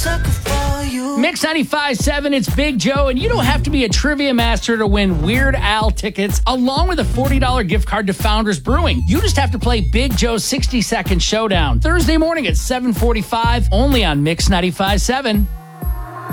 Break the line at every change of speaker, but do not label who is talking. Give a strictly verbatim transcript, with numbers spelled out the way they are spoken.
sucker for you.
Mix ninety-five point seven, it's Big Joe, and you don't have to be a trivia master to win Weird Al tickets, along with a forty dollars gift card to Founders Brewing. You just have to play Big Joe's sixty second Showdown, Thursday morning at seven forty-five, only on Mix ninety-five point seven.